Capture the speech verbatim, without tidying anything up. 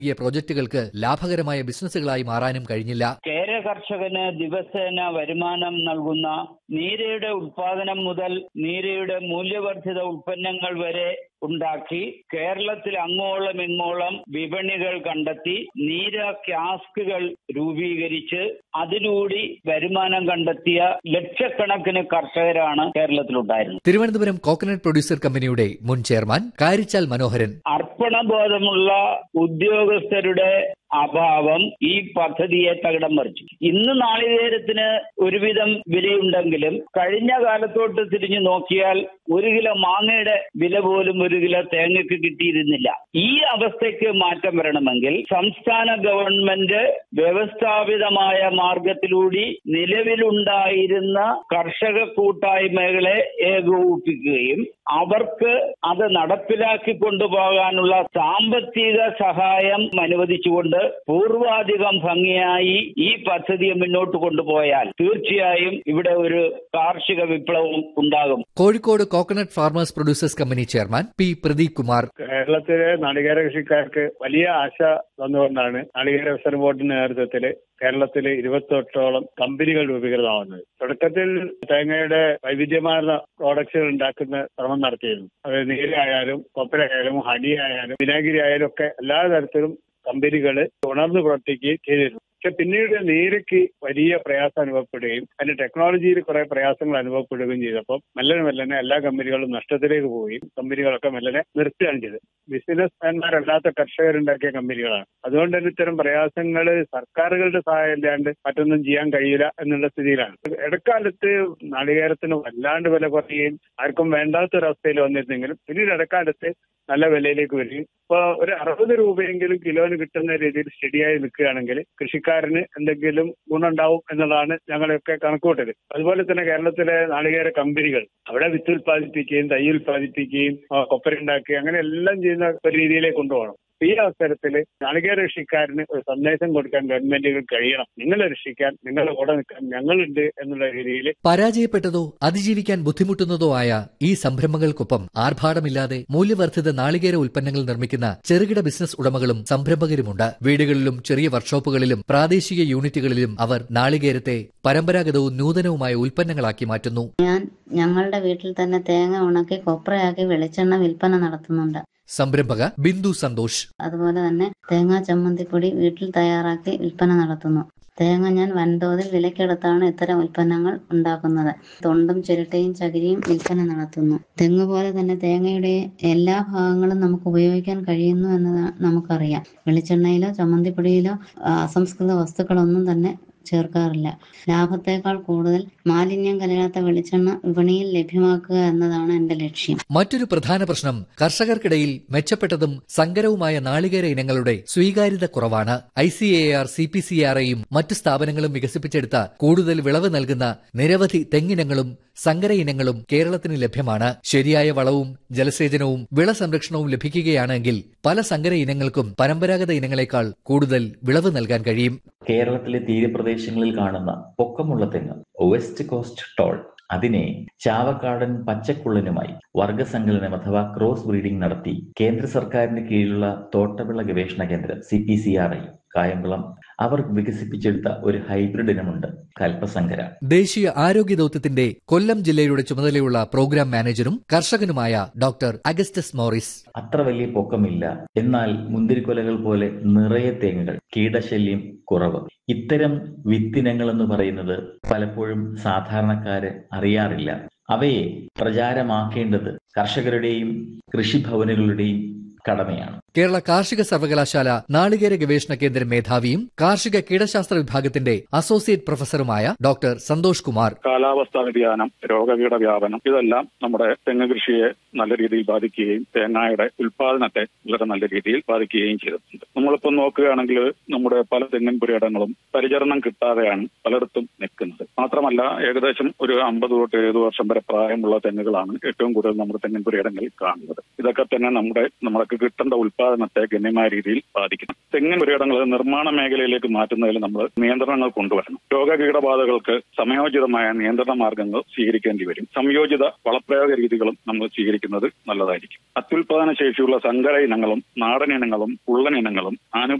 ഈ പ്രോജക്റ്റുകൾക്ക് ലാഭകരമായ ബിസിനസ്സുകളായി മാറാനും കഴിഞ്ഞില്ല. കേര കർഷകന് ദിവസേന വരുമാനം നൽകുന്ന നീരയുടെ ഉത്പാദനം മുതൽ നീരയുടെ മൂല്യവർദ്ധിത ഉൽപ്പന്നങ്ങൾ വരെ ഉണ്ടാക്കി കേരളത്തിൽ അങ്ങോളം ഇങ്ങോളം വിപണികൾ കണ്ടെത്തി നീര ക്യാസ്കുകൾ രൂപീകരിച്ച് അതിലൂടെ വരുമാനം കണ്ടെത്തിയ ലക്ഷക്കണക്കിന് കർഷകരാണ് കേരളത്തിലുണ്ടായിരുന്നത്. തിരുവനന്തപുരം കോക്കനട്ട് പ്രൊഡ്യൂസർ കമ്പനിയുടെ മുൻ ചെയർമാൻ കാരിച്ചാൽ മനോഹരൻ. അർപ്പണബോധമുള്ള ഉദ്യോഗസ്ഥരുടെ അഭാവം ഈ പദ്ധതിയെ തകിടം മറിച്ചു. ഇന്ന് നാളികേരത്തിന് ഒരുവിധം വിലയുണ്ടെങ്കിലും കഴിഞ്ഞ കാലത്തോട്ട് തിരിഞ്ഞു നോക്കിയാൽ ഒരു കിലോ മാങ്ങയുടെ വില പോലും ഒരു കിലോ തേങ്ങയ്ക്ക് കിട്ടിയിരുന്നില്ല. ഈ അവസ്ഥയ്ക്ക് മാറ്റം വരണമെങ്കിൽ സംസ്ഥാന ഗവൺമെന്റ് വ്യവസ്ഥാപിതമായ മാർഗത്തിലൂടെ നിലവിലുണ്ടായിരുന്ന കർഷക കൂട്ടായ്മകളെ ഏകോപിപ്പിക്കുകയും അവർക്ക് അത് നടപ്പിലാക്കി കൊണ്ടുപോകാനുള്ള സാമ്പത്തിക സഹായം അനുവദിച്ചുകൊണ്ട് പൂർവാധികം ഭംഗിയായി ഈ പദ്ധതിയെ മുന്നോട്ട് കൊണ്ടുപോയാൽ തീർച്ചയായും ഇവിടെ ഒരു കാർഷിക വിപ്ലവം ഉണ്ടാകും. Kozhikode coconut farmers producers company chairman P Pradeep Kumar. കേരളത്തിലെ നാളികേര കൃഷിക്കാർക്ക് വലിയ ആശ തന്നുകൊണ്ടാണ് നാളികേര വികസന ബോർഡിന്റെ നേതൃത്വത്തിൽ കേരളത്തിൽ ഇരുപത്തെട്ടോളം കമ്പനികൾ രൂപീകൃതമാവുന്നത്. തുടക്കത്തിൽ തേങ്ങയുടെ വൈവിധ്യമാർന്ന പ്രോഡക്ട്സുകൾ ഉണ്ടാക്കുന്ന ശ്രമം നടത്തിയിരുന്നു. അത് നീരായാലും കൊപ്പരയായാലും ഹണി ആയാലും വിനാഗിരി ആയാലും ഒക്കെ എല്ലാ തരത്തിലും കമ്പനികൾ ഉണർന്നു പ്രവർത്തിക്കുകയും ചെയ്തിരുന്നു. പക്ഷെ പിന്നീട് നീരയ്ക്ക് വലിയ പ്രയാസം അനുഭവപ്പെടുകയും അതിന്റെ ടെക്നോളജിയിൽ കുറെ പ്രയാസങ്ങൾ അനുഭവപ്പെടുകയും ചെയ്തപ്പോൾ മെല്ലനെ മെല്ലനെ എല്ലാ കമ്പനികളും നഷ്ടത്തിലേക്ക് പോവുകയും കമ്പനികളൊക്കെ മെല്ലനെ നിർത്തുകയാണ് ചെയ്തത്. ബിസിനസ് മാൻമാരല്ലാത്ത കർഷകരുണ്ടാക്കിയ കമ്പനികളാണ്. അതുകൊണ്ട് തന്നെ ഇത്തരം പ്രയാസങ്ങൾ സർക്കാരുകളുടെ സഹായം ഇല്ലാണ്ട് മറ്റൊന്നും ചെയ്യാൻ കഴിയില്ല എന്നുള്ള സ്ഥിതിയിലാണ്. ഇടക്കാലത്ത് നാളികേരത്തിന് വല്ലാണ്ട് വില കുറയുകയും ആർക്കും വേണ്ടാത്തൊരവസ്ഥയിൽ വന്നിരുന്നെങ്കിലും പിന്നീട് ഇടക്കാലത്ത് നല്ല വിലയിലേക്ക് വരികയും ഇപ്പൊ ഒരു അറുപത് രൂപയെങ്കിലും കിലോന് കിട്ടുന്ന രീതിയിൽ സ്റ്റഡിയായി നിൽക്കുകയാണെങ്കിൽ കൃഷിക്കാരന് എന്തെങ്കിലും ഗുണമുണ്ടാവും എന്നുള്ളതാണ് ഞങ്ങളൊക്കെ കണക്കൂട്ടൽ. അതുപോലെ തന്നെ കേരളത്തിലെ നാളികേര കമ്പനികൾ അവിടെ വിത്ത് ഉൽപ്പാദിപ്പിക്കുകയും തൈ ഉൽപ്പാദിപ്പിക്കുകയും കൊപ്പര ഉണ്ടാക്കുകയും അങ്ങനെ എല്ലാം ചെയ്യുന്ന ഒരു രീതിയിലേക്ക് കൊണ്ടുപോകണം. ഈ അവസരത്തിൽ നാളികേര കൃഷിക്കാരന് ഒരു സന്ദേശം കൊടുക്കാൻ ഗവൺമെന്റുകൾ കഴിയണം. നിങ്ങളെ രക്ഷിക്കാൻ, നിങ്ങളുടെ കൂടെ നിൽക്കാൻ ഞങ്ങളുണ്ട് എന്നുള്ള രീതിയിൽ. പരാജയപ്പെട്ടതോ അതിജീവിക്കാൻ ബുദ്ധിമുട്ടുന്നതോ ആയ ഈ സംരംഭങ്ങൾക്കൊപ്പം ആർഭാടമില്ലാതെ മൂല്യവർദ്ധിത നാളികേര ഉൽപ്പന്നങ്ങൾ നിർമ്മിക്കുന്ന ചെറുകിട ബിസിനസ് ഉടമകളും സംരംഭകരുമുണ്ട്. വീടുകളിലും ചെറിയ വർക്ക്ഷോപ്പുകളിലും പ്രാദേശിക യൂണിറ്റുകളിലും അവർ നാളികേരത്തെ പരമ്പരാഗതവും നൂതനവുമായ ഉൽപ്പന്നങ്ങളാക്കി മാറ്റുന്നു. ഞാൻ ഞങ്ങളുടെ വീട്ടിൽ തന്നെ തേങ്ങ ഉണക്കി കൊപ്രയാക്കി വെളിച്ചെണ്ണ വിൽപ്പന നടത്തുന്നുണ്ട്. സംരംഭക ബിന്ദു സന്തോഷ്. അതുപോലെ തന്നെ തേങ്ങാ ചമ്മന്തിപ്പൊടി വീട്ടിൽ തയ്യാറാക്കി വിൽപ്പന നടത്തുന്നു. തേങ്ങ ഞാൻ വൻതോതിൽ വിലക്കെടുത്താണ് ഇത്തരം ഉൽപ്പന്നങ്ങൾ ഉണ്ടാക്കുന്നത്. തൊണ്ടും ചിരട്ടയും ചകിരിയും വിൽപ്പന നടത്തുന്നു. തെങ്ങ് പോലെ തന്നെ തേങ്ങയുടെ എല്ലാ ഭാഗങ്ങളും നമുക്ക് ഉപയോഗിക്കാൻ കഴിയുന്നു എന്ന് നമുക്കറിയാം. വെളിച്ചെണ്ണയിലോ ചമ്മന്തിപ്പൊടിയിലോ അസംസ്കൃത വസ്തുക്കളൊന്നും തന്നെ ചേർക്കാറില്ല. ലാഭത്തേക്കാൾ കൂടുതൽ മാലിന്യം കലരാത്ത വെളിച്ചെണ്ണ വിപണിയിൽ ലഭ്യമാക്കുക എന്നതാണ് എന്റെ ലക്ഷ്യം. മറ്റൊരു പ്രധാന പ്രശ്നം കർഷകർക്കിടയിൽ മെച്ചപ്പെട്ടതും സങ്കരവുമായ നാളികേര ഇനങ്ങളുടെ സ്വീകാര്യത കുറവാണ്. I C A R, C P C R ഐയും മറ്റു സ്ഥാപനങ്ങളും വികസിപ്പിച്ചെടുത്ത കൂടുതൽ വിളവ് നൽകുന്ന നിരവധി തെങ്ങിനങ്ങളും സങ്കര ഇനങ്ങളും കേരളത്തിന് ലഭ്യമാണ്. ശരിയായ വളവും ജലസേചനവും വിള സംരക്ഷണവും ലഭിക്കുകയാണെങ്കിൽ പല സങ്കര ഇനങ്ങൾക്കും പരമ്പരാഗത ഇനങ്ങളെക്കാൾ കൂടുതൽ വിളവ് നൽകാൻ കഴിയും. കേരളത്തിലെ തീരപ്രദേശങ്ങളിൽ കാണുന്ന പൊക്കമുള്ള തെങ്ങ് വെസ്റ്റ് കോസ്റ്റ് ടോൾ, അതിനെ ചാവക്കാടൻ പച്ചക്കുള്ളനുമായി വർഗസങ്കലനം അഥവാ ക്രോസ് ബ്രീഡിംഗ് നടത്തി കേന്ദ്ര സർക്കാരിന്റെ കീഴിലുള്ള തോട്ടവിള ഗവേഷണ കേന്ദ്രം C P C R I Kayamkulam അവർ വികസിപ്പിച്ചെടുത്ത ഒരു ഹൈബ്രിഡ് ഇനമുണ്ട്, കൽപ്പസങ്കര. ദേശീയ ആരോഗ്യ ദൌത്യത്തിന്റെ കൊല്ലം ജില്ലയുടെ ചുമതലയുള്ള പ്രോഗ്രാം മാനേജറും കർഷകനുമായ ഡോക്ടർ അഗസ്റ്റസ് മോറിസ്. അത്ര വലിയ പൊക്കമില്ല, എന്നാൽ മുന്തിരിക്കൊലകൾ പോലെ നിറയെ തേങ്ങകൾ, കീടശല്യം കുറവ്. ഇത്തരം വിത്തിനങ്ങൾ എന്ന് പറയുന്നത് പലപ്പോഴും സാധാരണക്കാര് അറിയാറില്ല. അവയെ പ്രചാരമാക്കേണ്ടത് കർഷകരുടെയും കൃഷിഭവനുകളുടെയും കടമയാണ്. കേരള കാർഷിക സർവകലാശാല നാളികേര ഗവേഷണ കേന്ദ്ര മേധാവിയും കാർഷിക കീടശാസ്ത്ര വിഭാഗത്തിന്റെ അസോസിയേറ്റ് പ്രൊഫസറുമായ ഡോക്ടർ സന്തോഷ് കുമാർ. കാലാവസ്ഥാ വ്യതിയാനം, രോഗകീട വ്യാപനം ഇതെല്ലാം നമ്മുടെ തെങ്ങ് കൃഷിയെ നല്ല രീതിയിൽ ബാധിക്കുകയും തേങ്ങയുടെ ഉൽപാദനത്തെ വളരെ നല്ല രീതിയിൽ ബാധിക്കുകയും ചെയ്തിട്ടുണ്ട്. നമ്മളിപ്പോൾ നോക്കുകയാണെങ്കിൽ നമ്മുടെ പല തെങ്ങിൻ പുരയിടങ്ങളും പരിചരണം കിട്ടാതെയാണ് പലയിടത്തും നിൽക്കുന്നത്. മാത്രമല്ല ഏകദേശം ഒരു അമ്പത് തൊട്ട് എഴുപത് വർഷം വരെ പ്രായമുള്ള തെങ്ങുകളാണ് ഏറ്റവും കൂടുതൽ നമ്മുടെ തെങ്ങിൻ പുരയിടങ്ങളിൽ കാണുന്നത്. ഇതൊക്കെ തന്നെ നമ്മുടെ നമ്മൾക്ക് കിട്ടേണ്ട ഉൽപ്പാദനം ഉൽപാദനത്തെ ഗണ്യമായ രീതിയിൽ ബാധിക്കുന്നു. തെങ്ങിൻ പുരയിടങ്ങൾ നിർമ്മാണ മേഖലയിലേക്ക് മാറ്റുന്നതിൽ നമ്മൾ നിയന്ത്രണങ്ങൾ കൊണ്ടുവരണം. രോഗകീടബാധകൾക്ക് സമയോചിതമായ നിയന്ത്രണ മാർഗങ്ങൾ സ്വീകരിക്കേണ്ടി വരും. സംയോജിത വളപ്രയോഗ രീതികളും നമ്മൾ സ്വീകരിക്കുന്നത് നല്ലതായിരിക്കും. അത്യുൽപാദന ശേഷിയുള്ള സങ്കര ഇനങ്ങളും നാടൻ ഇനങ്ങളും ഉള്ളൻ ഇനങ്ങളും ആനു